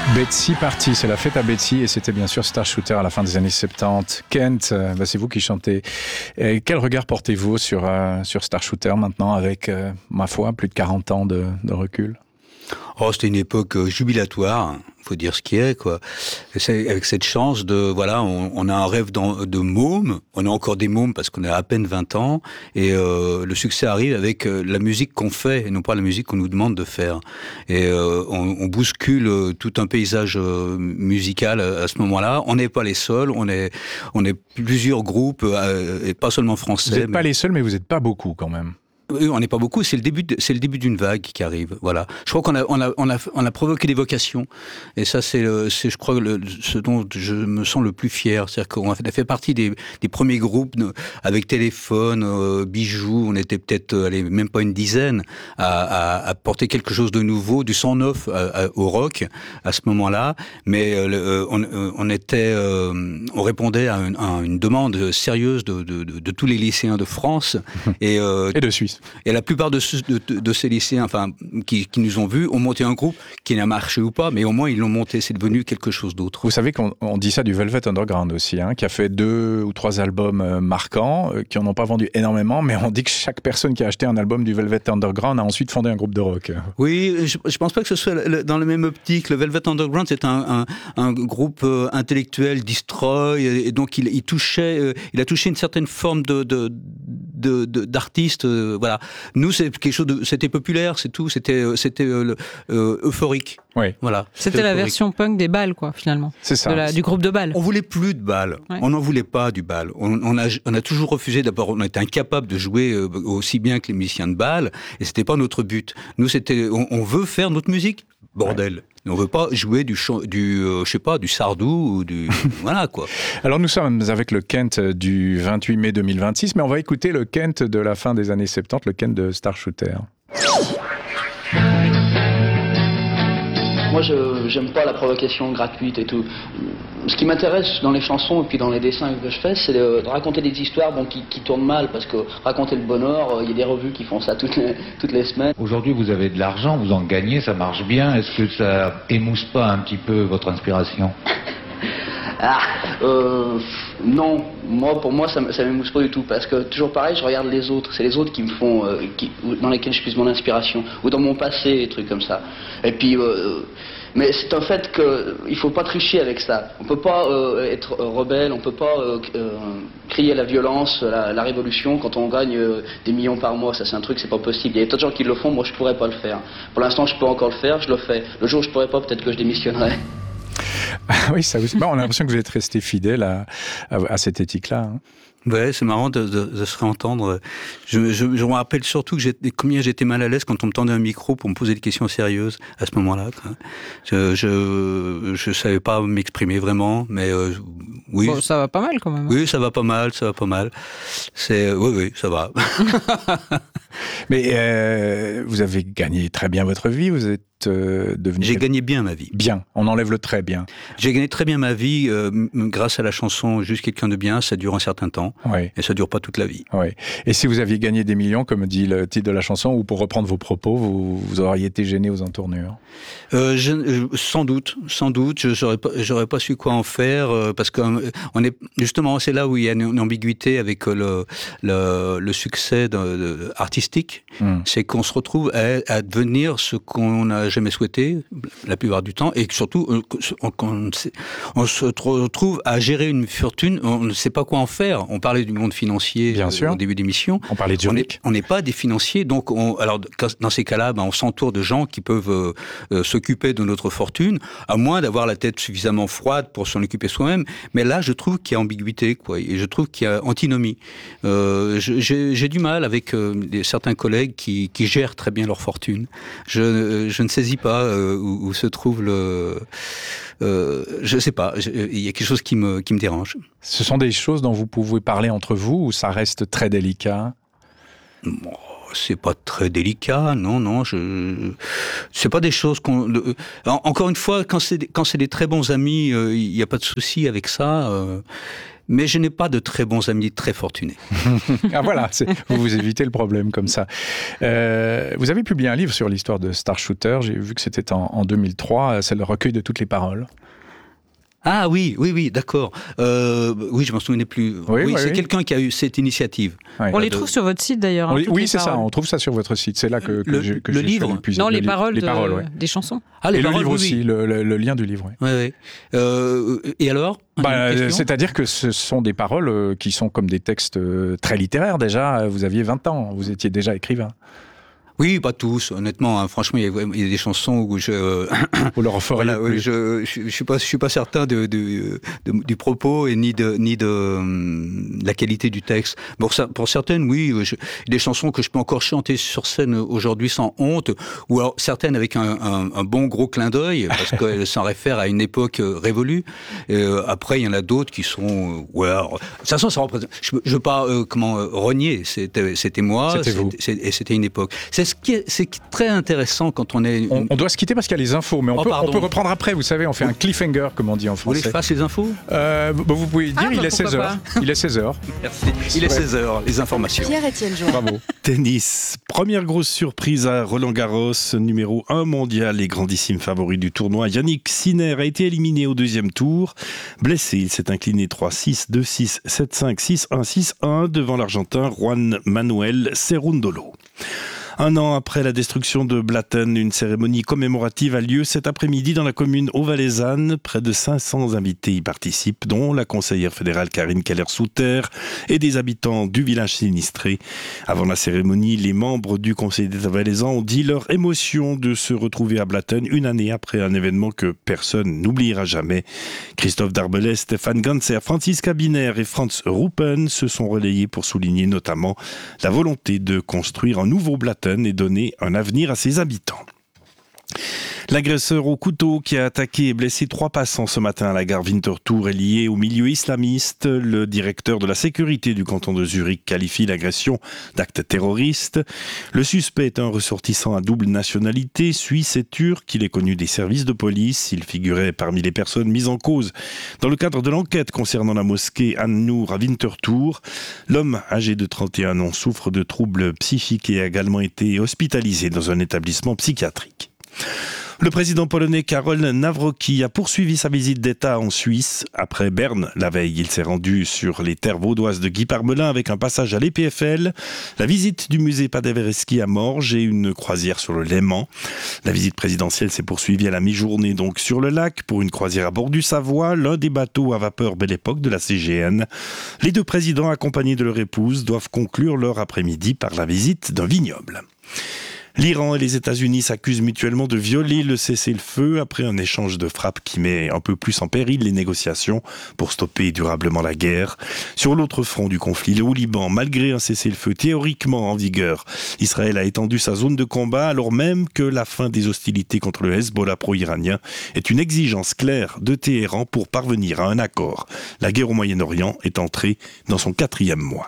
Betsy Party, c'est la fête à Betsy et c'était bien sûr Star Shooter à la fin des années 70. Kent, c'est vous qui chantez. Et quel regard portez-vous sur Star Shooter maintenant avec, ma foi, plus de 40 ans de recul? Oh, c'était une époque jubilatoire, faut dire ce qui est, quoi. C'est avec cette chance de, voilà, on a un rêve de môme, on a encore des mômes parce qu'on a à peine 20 ans, et le succès arrive avec la musique qu'on fait, et non pas la musique qu'on nous demande de faire. Et on bouscule tout un paysage musical à ce moment-là. On n'est pas les seuls, on est plusieurs groupes, et pas seulement français. Vous n'êtes pas les seuls, mais vous n'êtes pas beaucoup quand même. Oui, on n'est pas beaucoup. C'est le début d'une vague qui arrive. Voilà. Je crois qu'on a provoqué des vocations. Et ça, c'est je crois, ce dont je me sens le plus fier. C'est-à-dire qu'on a fait partie des premiers groupes avec téléphone, bijoux. On était peut-être, même pas une dizaine à porter quelque chose de nouveau, du sang neuf au rock à ce moment-là. Mais on répondait à une demande sérieuse de tous les lycéens de France et de Suisse. Et la plupart de ces lycéens, enfin, qui nous ont vus, ont monté un groupe qui n'a marché ou pas, mais au moins ils l'ont monté. C'est devenu quelque chose d'autre. Vous savez qu'on dit ça du Velvet Underground aussi, qui a fait 2 ou 3 albums marquants, qui en ont pas vendu énormément, mais on dit que chaque personne qui a acheté un album du Velvet Underground a ensuite fondé un groupe de rock. Oui, je pense pas que ce soit dans la même optique. Le Velvet Underground, c'est un groupe intellectuel, destroy, et donc il a touché une certaine forme d'artiste. Voilà. Nous, c'est quelque chose c'était populaire, c'est tout. C'était euphorique. Oui. Voilà. C'était la version punk des balles, quoi, finalement. C'est ça. Du groupe de balles. On voulait plus de balles. Ouais. On n'en voulait pas du bal. On a toujours refusé. D'abord, on était incapable de jouer aussi bien que les musiciens de balles, et c'était pas notre but. Nous, on veut faire notre musique. Bordel. Ouais. On veut pas jouer du Sardou ou du voilà quoi. Alors nous sommes avec le Kent du 28 mai 2026, mais on va écouter le Kent de la fin des années 70, le Kent de Star Shooter. Moi, j'aime pas la provocation gratuite et tout. Ce qui m'intéresse dans les chansons et puis dans les dessins que je fais, c'est de raconter des histoires qui tournent mal, parce que raconter le bonheur, il y a des revues qui font ça toutes les semaines. Aujourd'hui, vous avez de l'argent, vous en gagnez, ça marche bien. Est-ce que ça émousse pas un petit peu votre inspiration ? Non, pour moi ça m'émousse pas du tout, parce que toujours pareil, je regarde les autres, c'est les autres qui me font, dans lesquels je puise mon inspiration, ou dans mon passé, des trucs comme ça. Et puis, mais c'est un fait qu'il faut pas tricher avec ça. On peut pas être rebelle, on peut pas crier la violence, la révolution quand on gagne des millions par mois. Ça, c'est un truc, c'est pas possible. Il y a d'autres gens qui le font, moi je pourrais pas le faire. Pour l'instant, je peux encore le faire, je le fais. Le jour où je pourrais pas, peut-être que je démissionnerai. Oui, ça aussi. Bon, on a l'impression que vous êtes resté fidèle à cette éthique-là. Ouais, c'est marrant de se réentendre. Je me rappelle surtout combien j'étais mal à l'aise quand on me tendait un micro pour me poser des questions sérieuses à ce moment-là. Je savais pas m'exprimer vraiment, mais oui. Bon, ça va pas mal quand même. Oui, ça va pas mal. Oui, ça va. Mais vous avez gagné très bien votre vie, vous êtes devenu... J'ai gagné bien ma vie. Bien, on enlève le très bien. J'ai gagné très bien ma vie grâce à la chanson Juste quelqu'un de bien, ça dure un certain temps, oui. Et ça dure pas toute la vie. Oui. Et si vous aviez gagné des millions, comme dit le titre de la chanson, ou pour reprendre vos propos, vous auriez été gêné aux entournures? Sans doute, j'aurais pas su quoi en faire, parce que justement, c'est là où il y a une ambiguïté avec le succès artistique, c'est qu'on se retrouve à devenir ce qu'on n'a jamais souhaité, la plupart du temps, et surtout, on se retrouve à gérer une fortune, on ne sait pas quoi en faire. On parlait du monde financier au début d'émission. On parlait de Zurich. On n'est pas des financiers, donc alors dans ces cas-là, on s'entoure de gens qui peuvent s'occuper de notre fortune, à moins d'avoir la tête suffisamment froide pour s'en occuper soi-même. Mais là, je trouve qu'il y a ambiguïté, quoi, et je trouve qu'il y a antinomie. J'ai du mal avec certains collègues qui gèrent très bien leur fortune. Je ne saisis pas où se trouve je sais pas, il y a quelque chose qui me dérange. Ce sont des choses dont vous pouvez parler entre vous, ou ça reste très délicat? C'est pas très délicat, non. C'est pas des choses qu'on. Encore une fois, quand c'est des très bons amis, il y a pas de souci avec ça. Mais je n'ai pas de très bons amis très fortunés. Ah voilà, vous évitez le problème comme ça. Vous avez publié un livre sur l'histoire de Star Shooter, j'ai vu que c'était en 2003, c'est le recueil de toutes les paroles. Ah oui, d'accord. Oui, je m'en souvenais plus. Oui, c'est quelqu'un qui a eu cette initiative. Oui. On les trouve sur votre site d'ailleurs. Hein, oui, c'est ça, on trouve ça sur votre site. C'est là que le livre. Non, les paroles des chansons. Ah, et paroles, le livre aussi, le lien du livre. Oui. Et alors c'est-à-dire que ce sont des paroles qui sont comme des textes très littéraires déjà. Vous aviez 20 ans, vous étiez déjà écrivain. Oui, pas tous, honnêtement. Hein, franchement, il y a des chansons où vous leur feriez plus. Je suis pas certain du propos et ni de la qualité du texte. Pour certaines, oui, des chansons que je peux encore chanter sur scène aujourd'hui sans honte, ou alors certaines avec un bon gros clin d'œil parce qu'elles s'en réfèrent à une époque révolue. Après, il y en a d'autres qui sont, de toute façon, ça représente. Je veux pas renier. C'était moi. C'était vous. Et c'était une époque. C'est très intéressant quand on est... On doit se quitter parce qu'il y a les infos, mais on peut reprendre après, vous savez, on fait un cliffhanger, comme on dit en français. Vous voulez que je fasse les infos vous pouvez dire, il est 16h. Il est 16h. Merci. Il est 16h, les informations. Pierre-Étienne Jouin. Bravo. Tennis. Première grosse surprise à Roland-Garros, numéro 1 mondial et grandissime favori du tournoi. Yannick Sinner a été éliminé au deuxième tour. Blessé, il s'est incliné 3-6, 2-6, 7-5, 6-1, 6-1 devant l'Argentin Juan Manuel Cerundolo. Un an après la destruction de Blatten, une cérémonie commémorative a lieu cet après-midi dans la commune haut-valaisanne. Près de 500 invités y participent, dont la conseillère fédérale Karine Keller-Souter et des habitants du village sinistré. Avant la cérémonie, les membres du conseil d'État valaisan ont dit leur émotion de se retrouver à Blatten une année après un événement que personne n'oubliera jamais. Christophe Darbelès, Stéphane Ganser, Franziska Biner et Franz Ruppen se sont relayés pour souligner notamment la volonté de construire un nouveau Blatten et donner un avenir à ses habitants. L'agresseur au couteau qui a attaqué et blessé 3 passants ce matin à la gare Winterthur est lié au milieu islamiste. Le directeur de la sécurité du canton de Zurich qualifie l'agression d'acte terroriste. Le suspect est un ressortissant à double nationalité, suisse et turc. Il est connu des services de police. Il figurait parmi les personnes mises en cause dans le cadre de l'enquête concernant la mosquée An-Nour à Winterthur. L'homme, âgé de 31 ans, souffre de troubles psychiques et a également été hospitalisé dans un établissement psychiatrique. Le président polonais Karol Nawrocki a poursuivi sa visite d'État en Suisse. Après Berne, la veille, il s'est rendu sur les terres vaudoises de Guy Parmelin avec un passage à l'EPFL, la visite du musée Paderewski à Morges et une croisière sur le Léman. La visite présidentielle s'est poursuivie à la mi-journée donc sur le lac pour une croisière à bord du Savoie, l'un des bateaux à vapeur Belle Époque de la CGN. Les deux présidents, accompagnés de leur épouse, doivent conclure leur après-midi par la visite d'un vignoble. L'Iran et les États-Unis s'accusent mutuellement de violer le cessez-le-feu après un échange de frappes qui met un peu plus en péril les négociations pour stopper durablement la guerre. Sur l'autre front du conflit, au Liban, malgré un cessez-le-feu théoriquement en vigueur, Israël a étendu sa zone de combat alors même que la fin des hostilités contre le Hezbollah pro-iranien est une exigence claire de Téhéran pour parvenir à un accord. La guerre au Moyen-Orient est entrée dans son 4e mois.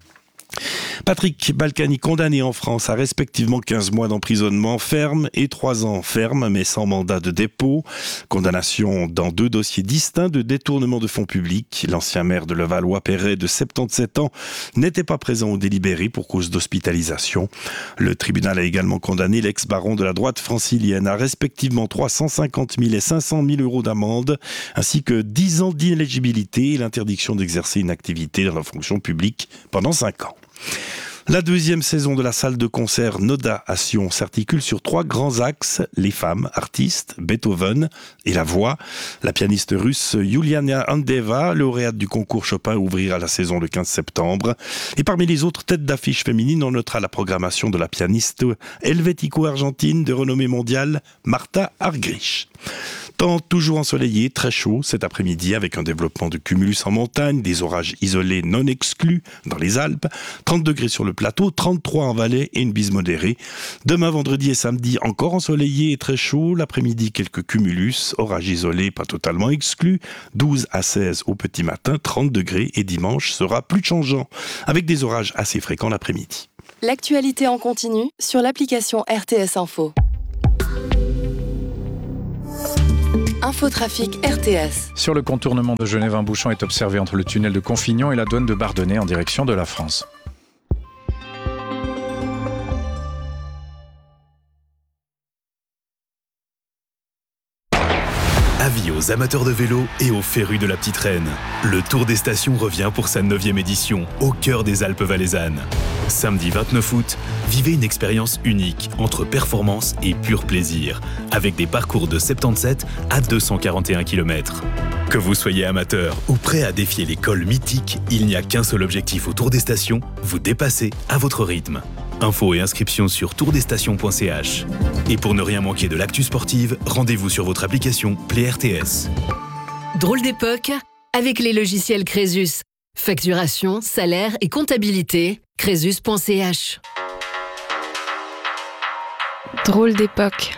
Patrick Balkany condamné en France à respectivement 15 mois d'emprisonnement ferme et 3 ans ferme mais sans mandat de dépôt. Condamnation dans 2 dossiers distincts de détournement de fonds publics. L'ancien maire de Levallois-Perret de 77 ans n'était pas présent au délibéré pour cause d'hospitalisation. Le tribunal a également condamné l'ex-baron de la droite francilienne à respectivement 350 000 et 500 000 euros d'amende ainsi que 10 ans d'inéligibilité et l'interdiction d'exercer une activité dans la fonction publique pendant 5 ans. La 2e saison de la salle de concert Noda à Sion s'articule sur 3 grands axes, les femmes, artistes, Beethoven et la voix. La pianiste russe Yuliana Andeva, lauréate du concours Chopin, ouvrira la saison le 15 septembre. Et parmi les autres têtes d'affiche féminines, on notera la programmation de la pianiste helvético-argentine de renommée mondiale Martha Argerich. Temps toujours ensoleillé, très chaud cet après-midi avec un développement de cumulus en montagne, des orages isolés non exclus dans les Alpes, 30 degrés sur le plateau, 33 en Valais et une bise modérée. Demain, vendredi et samedi, encore ensoleillé et très chaud, l'après-midi quelques cumulus, orages isolés pas totalement exclus, 12 à 16 au petit matin, 30 degrés et dimanche sera plus changeant avec des orages assez fréquents l'après-midi. L'actualité en continu sur l'application RTS Info. Infotrafic RTS. Sur le contournement de Genève, un bouchon est observé entre le tunnel de Confignon et la douane de Bardonnay en direction de la France. Avis aux amateurs de vélo et aux férus de la petite reine. Le Tour des Stations revient pour sa 9e édition, au cœur des Alpes valaisannes. Samedi 29 août, vivez une expérience unique entre performance et pur plaisir, avec des parcours de 77 à 241 km. Que vous soyez amateur ou prêt à défier les cols mythiques, il n'y a qu'un seul objectif au Tour des Stations, vous dépasser à votre rythme. Infos et inscriptions sur tourdesstations.ch. Et pour ne rien manquer de l'actu sportive, rendez-vous sur votre application Play RTS. Drôle d'époque avec les logiciels Crésus. Facturation, salaire et comptabilité, crésus.ch. Drôle d'époque.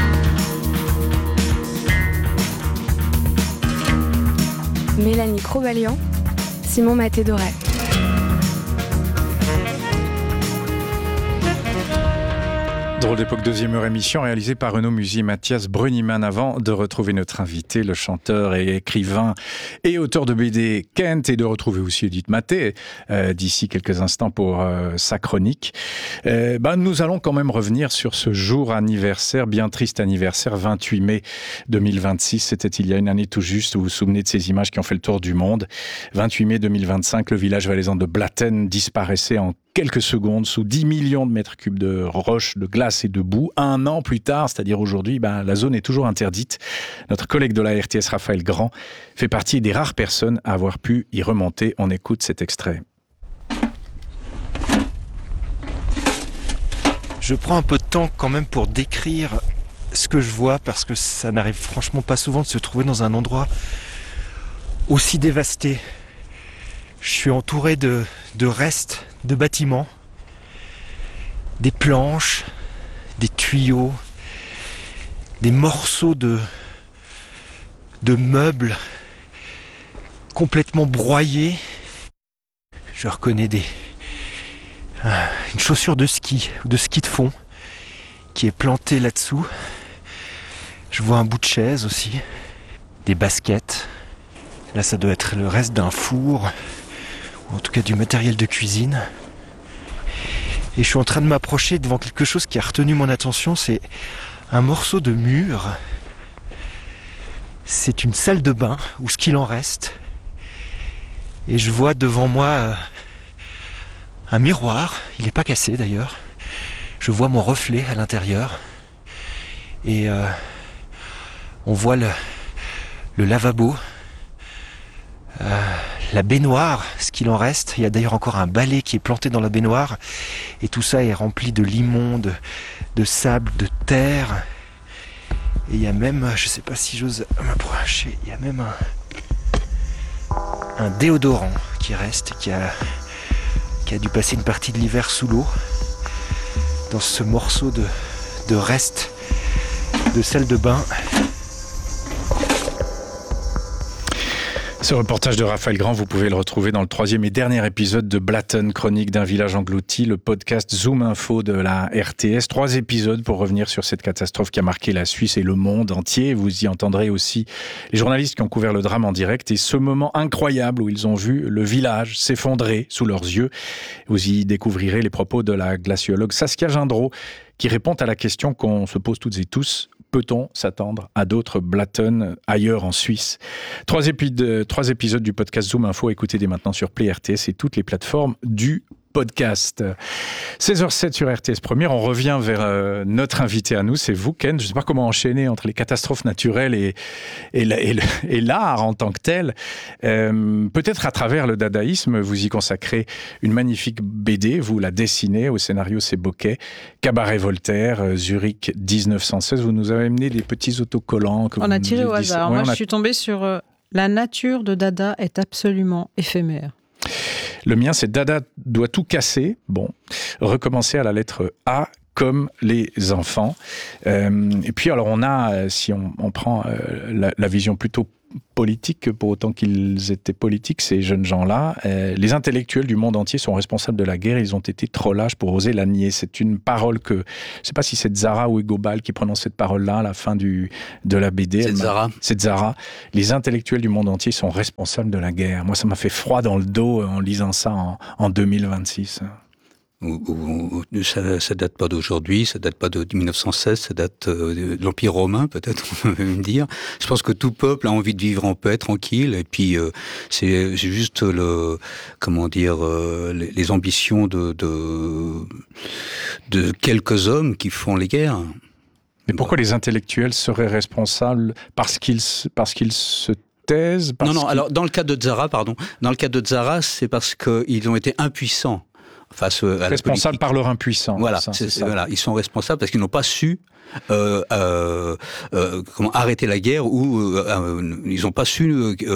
Mélanie Crobalian, Simon Maté-Doré. Drôle d'époque, deuxième heure émission réalisée par Renaud Musy et Mathias Brunniman. Avant de retrouver notre invité, le chanteur et écrivain et auteur de BD Kent, et de retrouver aussi Edith Maté d'ici quelques instants pour sa chronique, nous allons quand même revenir sur ce jour anniversaire, bien triste anniversaire, 28 mai 2026. C'était il y a une année tout juste. Vous vous souvenez de ces images qui ont fait le tour du monde. 28 mai 2025, le village valaisan de Blatten disparaissait en quelques secondes sous 10 millions de mètres cubes de roches, de glace et de boue. Un an plus tard, c'est-à-dire aujourd'hui, la zone est toujours interdite. Notre collègue de la RTS, Raphaël Grand, fait partie des rares personnes à avoir pu y remonter. On écoute cet extrait. Je prends un peu de temps quand même pour décrire ce que je vois, parce que ça n'arrive franchement pas souvent de se trouver dans un endroit aussi dévasté. Je suis entouré de restes de bâtiments, des planches, des tuyaux, des morceaux de meubles complètement broyés. Je reconnais une chaussure de ski de fond qui est plantée là-dessous. Je vois un bout de chaise aussi, des baskets. Là, ça doit être le reste d'un four, ou en tout cas du matériel de cuisine. Et je suis en train de m'approcher devant quelque chose qui a retenu mon attention, c'est un morceau de mur. C'est une salle de bain, ou ce qu'il en reste. Et je vois devant moi un miroir, il n'est pas cassé d'ailleurs. Je vois mon reflet à l'intérieur. Et on voit le lavabo. La baignoire, ce qu'il en reste. Il y a d'ailleurs encore un balai qui est planté dans la baignoire. Et tout ça est rempli de limon, de sable, de terre. Et il y a même, je sais pas si j'ose m'approcher, il y a même un déodorant qui reste, qui a dû passer une partie de l'hiver sous l'eau. Dans ce morceau de reste de salle de bain. Ce reportage de Raphaël Grand, vous pouvez le retrouver dans le 3e et dernier épisode de Blatten, chronique d'un village englouti, le podcast Zoom Info de la RTS. 3 épisodes pour revenir sur cette catastrophe qui a marqué la Suisse et le monde entier. Vous y entendrez aussi les journalistes qui ont couvert le drame en direct et ce moment incroyable où ils ont vu le village s'effondrer sous leurs yeux. Vous y découvrirez les propos de la glaciologue Saskia Gindreau qui répond à la question qu'on se pose toutes et tous. Peut-on s'attendre à d'autres Blatten ailleurs en Suisse ? 3 épisodes du podcast Zoom Info à écouter dès maintenant sur Play RTS et toutes les plateformes du podcast. 16h07 sur RTS Première, on revient vers notre invité à nous, c'est vous Ken. Je ne sais pas comment enchaîner entre les catastrophes naturelles et l'art en tant que tel. Peut-être à travers le dadaïsme, vous y consacrez une magnifique BD, vous la dessinez, au scénario c'est Bocquet, Cabaret Voltaire, Zurich 1916. Vous nous avez amené des petits autocollants. On a tiré au hasard. Moi, je suis tombée sur la nature de Dada est absolument éphémère. Le mien, c'est Dada doit tout casser. Bon, recommencer à la lettre A comme les enfants. Et puis, alors, on a, si on prend la vision plutôt politique que pour autant qu'ils étaient politiques, ces jeunes gens-là. Les intellectuels du monde entier sont responsables de la guerre. Ils ont été trop lâches pour oser la nier. C'est une parole que... Je ne sais pas si c'est Zara ou Hugo Ball qui prononce cette parole-là à la fin de la BD. C'est Zara. Les intellectuels du monde entier sont responsables de la guerre. Moi, ça m'a fait froid dans le dos en lisant ça en 2026. Ça date pas d'aujourd'hui, ça date pas de 1916, ça date de l'Empire romain, peut-être, on peut même dire. Je pense que tout peuple a envie de vivre en paix, tranquille, et puis c'est juste les ambitions de quelques hommes qui font les guerres. Mais pourquoi les intellectuels seraient responsables parce qu'ils se taisent Alors dans le cas de Zara, c'est parce qu'ils ont été impuissants face à la politique. Responsables par leur impuissance. Voilà, voilà, ils sont responsables parce qu'ils n'ont pas su arrêter la guerre ou ils n'ont pas su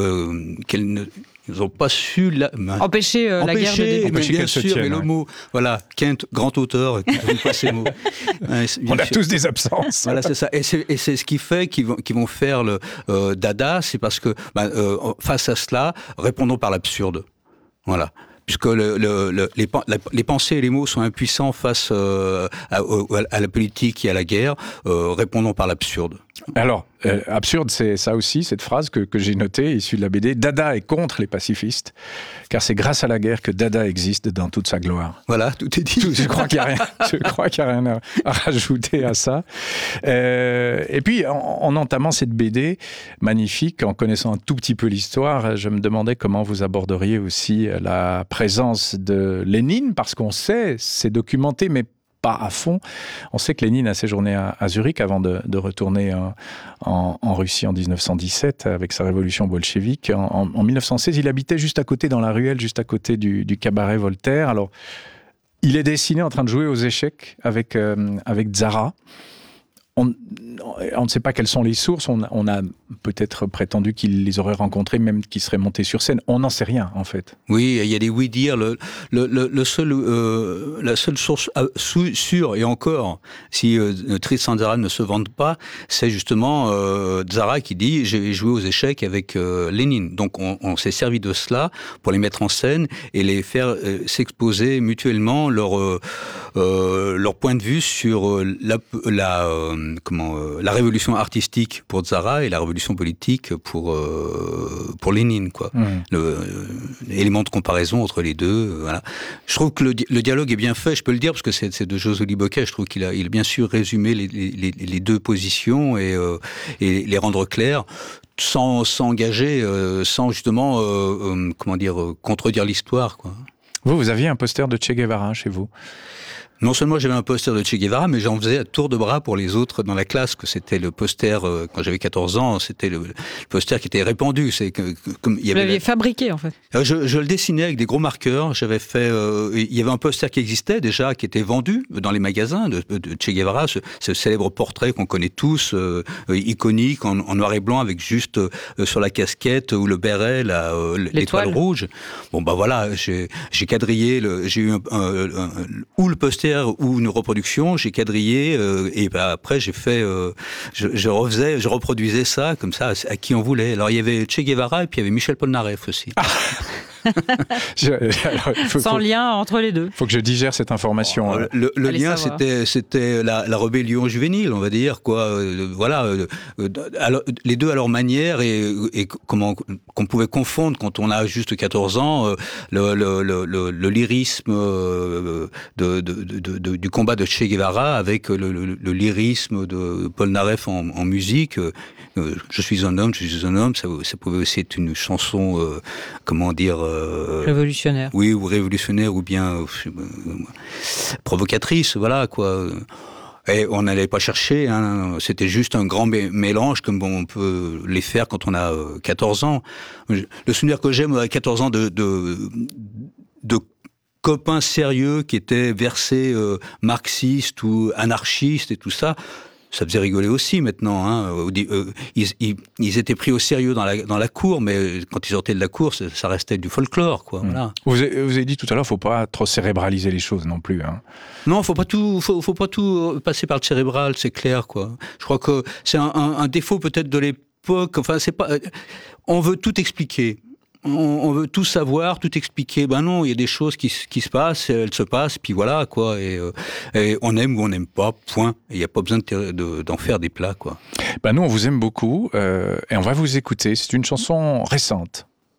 empêcher la guerre de débuter. Bien sûr, mais le mot, voilà, Kent, grand auteur, n'aime pas ces mots. On a tous des absences. Voilà, c'est ça. Et c'est ce qui fait qu'ils vont faire le Dada, c'est parce que face à cela, répondons par l'absurde. Voilà. Puisque les pensées et les mots sont impuissants face à la politique et à la guerre, répondons par l'absurde. Alors, absurde, c'est ça aussi, cette phrase que j'ai notée, issue de la BD. Dada est contre les pacifistes, car c'est grâce à la guerre que Dada existe dans toute sa gloire. Voilà, tout est dit. Je crois qu'il n'y a rien à rajouter à ça. Et puis, en entamant cette BD magnifique, en connaissant un tout petit peu l'histoire, je me demandais comment vous aborderiez aussi la présence de Lénine, parce qu'on sait, c'est documenté, mais pas à fond. On sait que Lénine a séjourné à Zurich avant de retourner en Russie en 1917 avec sa révolution bolchevique. En 1916, il habitait juste à côté, dans la ruelle, juste à côté du cabaret Voltaire. Alors, il est dessiné en train de jouer aux échecs avec Zara. On ne sait pas quelles sont les sources. On a peut-être prétendu qu'il les aurait rencontrés, même qu'ils seraient montés sur scène. On n'en sait rien, en fait. Oui, il y a des oui-dire. La seule source sûre, et encore, si Tristan Tzara ne se vante pas, c'est justement Tzara qui dit « j'ai joué aux échecs avec Lénine ». Donc on s'est servi de cela pour les mettre en scène et les faire s'exposer mutuellement leur point de vue sur la révolution artistique pour Tzara et la révolution politique pour Lénine, quoi. L'élément de comparaison entre les deux, voilà. Je trouve que le dialogue est bien fait, je peux le dire, parce que c'est de Josoli Bocquet. Je trouve qu'il a bien sûr résumé les deux positions et les rendre claires, sans s'engager, sans justement, contredire l'histoire, quoi. Vous aviez un poster de Che Guevara chez vous? Non seulement j'avais un poster de Che Guevara, mais j'en faisais à tour de bras pour les autres dans la classe, que c'était le poster, quand j'avais 14 ans, c'était le poster qui était répandu. Vous l'aviez fabriqué, en fait. Je le dessinais avec des gros marqueurs. J'avais fait, il y avait un poster qui existait déjà, qui était vendu dans les magasins de Che Guevara, ce célèbre portrait qu'on connaît tous, iconique, en noir et blanc, avec juste sur la casquette ou le béret, l'étoile rouge. Bon, bah voilà, j'ai quadrillé, j'ai eu ou le poster ou une reproduction, j'ai quadrillé et après j'ai fait, je reproduisais ça comme ça à qui on voulait. Alors il y avait Che Guevara et puis il y avait Michel Polnareff aussi. Sans lien entre les deux. Il faut que je digère cette information. Le lien, c'était la rébellion juvénile, on va dire, quoi. Voilà, les deux à leur manière et comment qu'on pouvait confondre quand on a juste 14 ans le lyrisme du combat de Che Guevara avec le lyrisme de Polnareff en musique. Je suis un homme, ça pouvait aussi être une chanson, révolutionnaire. Oui, ou révolutionnaire, ou bien provocatrice, voilà, quoi. Et on n'allait pas chercher, hein. C'était juste un grand mélange, comme on peut les faire quand on a 14 ans. Le souvenir que j'ai, à 14 ans, de copains sérieux qui étaient versés marxistes ou anarchistes et tout ça, ça faisait rigoler aussi maintenant, hein. Ils étaient pris au sérieux dans la cour, mais quand ils sortaient de la cour, ça restait du folklore, quoi. Voilà. Vous avez dit tout à l'heure, faut pas trop cérébraliser les choses non plus, hein. Non, faut pas tout passer par le cérébral, c'est clair, quoi. Je crois que c'est un défaut peut-être de l'époque, enfin, c'est pas, on veut tout expliquer. On veut tout savoir, tout expliquer. Ben non, il y a des choses qui se passent, elles se passent, puis voilà, quoi. Et on aime ou on n'aime pas, point. Il n'y a pas besoin d'en faire des plats, quoi. Ben nous, on vous aime beaucoup, et on va vous écouter. C'est une chanson récente.